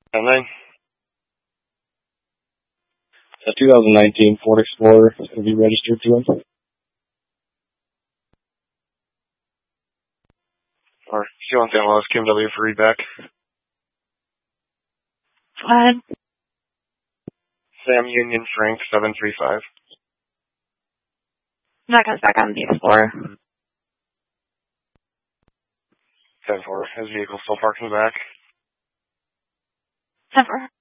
And then A 2019 Ford Explorer is going to be registered to him. or Sealant St. Louis, Kim W. for readback. Go ahead. Sam Union Frank 735. That comes back on the Explorer. 10-4. His vehicle still parked in the back. 10-4.